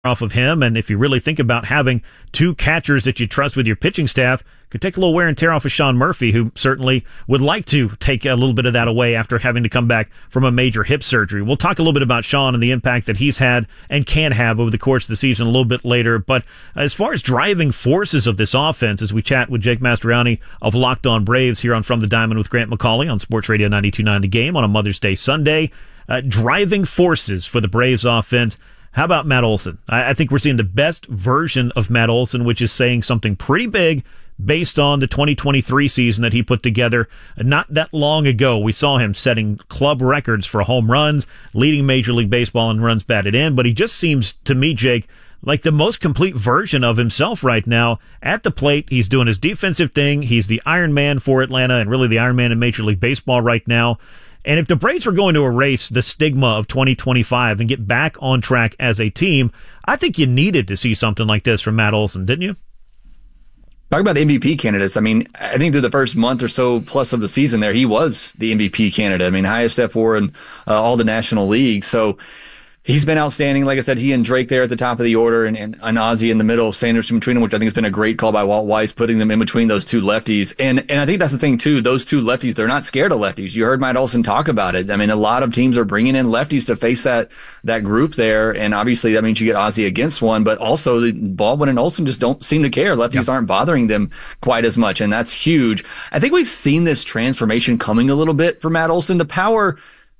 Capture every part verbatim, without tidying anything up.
off of him. And if you really think about having two catchers that you trust with your pitching staff, could take a little wear and tear off of Sean Murphy, who certainly would like to take a little bit of that away after having to come back from a major hip surgery. We'll talk a little bit about Sean and the impact that he's had and can have over the course of the season a little bit later. But as far as driving forces of this offense, as we chat with Jake Mastriani of Locked On Braves here on From the Diamond with Grant McCauley on Sports Radio ninety-two point nine The Game on a Mother's Day Sunday, uh, driving forces for the Braves offense. How about Matt Olson? I, I think we're seeing the best version of Matt Olson, which is saying something pretty big based on the twenty twenty-three season that he put together not that long ago. We saw him setting club records for home runs, leading Major League Baseball in runs batted in, but he just seems to me, Jake, like the most complete version of himself right now at the plate. He's doing his defensive thing. He's the Iron Man for Atlanta and really the Iron Man in Major League Baseball right now. And if the Braves were going to erase the stigma of twenty twenty-five and get back on track as a team, I think you needed to see something like this from Matt Olson, didn't you? Talk about M V P candidates. I mean, I think through the first month or so plus of the season there, he was the M V P candidate. I mean, highest F four in uh, all the National League. So he's been outstanding. Like I said, he and Drake there at the top of the order, and, and, and Ozzie in the middle, Sanders in between them, which I think has been a great call by Walt Weiss, putting them in between those two lefties. And and I think that's the thing, too. Those two lefties, they're not scared of lefties. You heard Matt Olson talk about it. I mean, a lot of teams are bringing in lefties to face that that group there. And obviously, that means you get Ozzie against one. But also, the Baldwin and Olson just don't seem to care. Lefties yeah. aren't bothering them quite as much. And that's huge. I think we've seen this transformation coming a little bit for Matt Olson. The power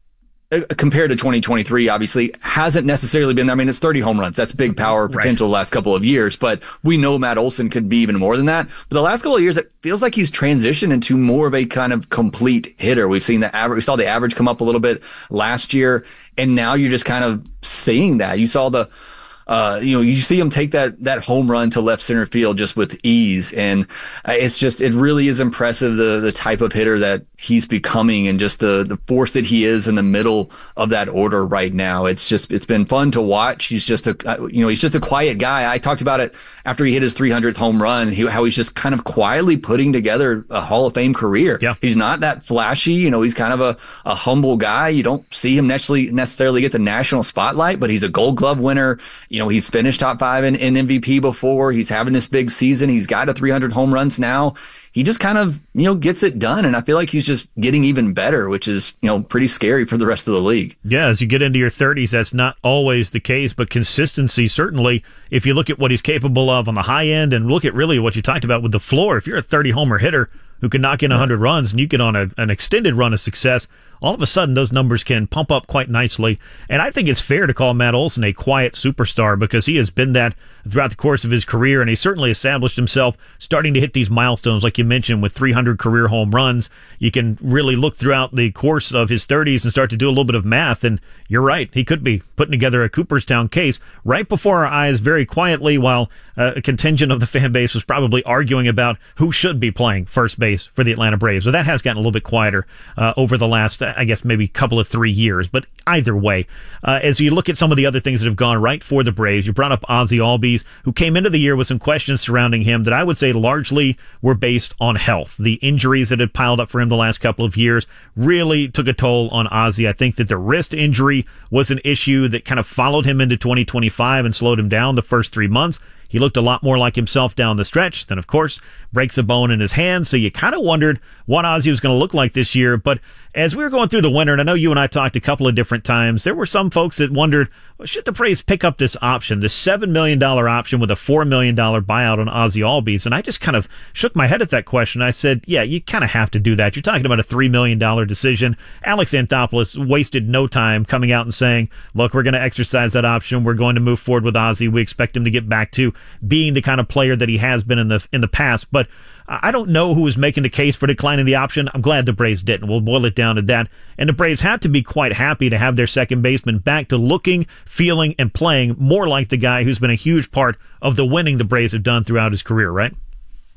compared to twenty twenty-three, obviously, hasn't necessarily been there. I mean, it's thirty home runs. That's big power potential right. the last couple of years, but we know Matt Olson could be even more than that. But the last couple of years, it feels like he's transitioned into more of a kind of complete hitter. We've seen the average, we saw the average come up a little bit last year, and now you're just kind of seeing that. You saw the Uh, you know, you see him take that, that home run to left center field just with ease. And uh, it's just, it really is impressive, the, the type of hitter that he's becoming and just the, the force that he is in the middle of that order right now. It's just, it's been fun to watch. He's just a, uh, you know, he's just a quiet guy. I talked about it after he hit his three hundredth home run, he, how he's just kind of quietly putting together a Hall of Fame career. Yeah. He's not that flashy. You know, he's kind of a, a humble guy. You don't see him necessarily, necessarily get the national spotlight, but he's a Gold Glove winner. You know, he's finished top five in, in M V P before. He's having this big season. He's got a three hundred home runs now. He just kind of, you know, gets it done. And I feel like he's just getting even better, which is, you know, pretty scary for the rest of the league. Yeah, as you get into your thirties, that's not always the case, but consistency, certainly, if you look at what he's capable of on the high end and look at really what you talked about with the floor, if you're a thirty homer hitter who can knock in one hundred runs and you get on a, an extended run of success, all of a sudden those numbers can pump up quite nicely. And I think it's fair to call Matt Olson a quiet superstar because he has been that throughout the course of his career, and he certainly established himself starting to hit these milestones, like you mentioned, with three hundred career home runs. You can really look throughout the course of his thirties and start to do a little bit of math, and you're right, he could be putting together a Cooperstown case right before our eyes very quietly while uh, a contingent of the fan base was probably arguing about who should be playing first base for the Atlanta Braves. So that has gotten a little bit quieter uh, over the last, I guess, maybe couple of three years. But either way, uh, as you look at some of the other things that have gone right for the Braves, you brought up Ozzie Albies, who came into the year with some questions surrounding him that I would say largely were based on health. The injuries that had piled up for him the last couple of years really took a toll on Ozzie. I think that the wrist injury was an issue that kind of followed him into twenty twenty-five and slowed him down the first three months. He looked a lot more like himself down the stretch. Then, of course, breaks a bone in his hand. So you kind of wondered what Ozzie was going to look like this year. But as we were going through the winter, and I know you and I talked a couple of different times, there were some folks that wondered, well, should the Braves pick up this option, this seven million dollars option with a four million dollars buyout on Ozzie Albies? And I just kind of shook my head at that question. I said, yeah, you kind of have to do that. You're talking about a three million dollars decision. Alex Anthopoulos wasted no time coming out and saying, look, we're going to exercise that option. We're going to move forward with Ozzie. We expect him to get back to being the kind of player that he has been in the in the past. But I don't know who was making the case for declining the option. I'm glad the Braves didn't. We'll boil it down to that. And the Braves have to be quite happy to have their second baseman back to looking, feeling, and playing more like the guy who's been a huge part of the winning the Braves have done throughout his career, right?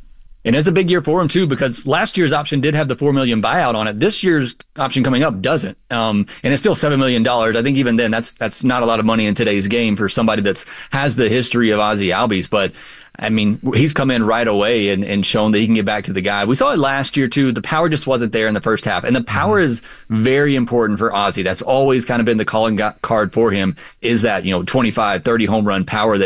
And it's a big year for him too, because last year's option did have the four million buyout on it. This year's option coming up doesn't. Um, and it's still seven million dollars. I think even then that's, that's not a lot of money in today's game for somebody that's has the history of Ozzie Albies. But I mean, he's come in right away and, and shown that he can get back to the guy. We saw it last year too. The power just wasn't there in the first half. And the power is very important for Ozzie. That's always kind of been the calling card for him, is that, you know, twenty-five, thirty home run power that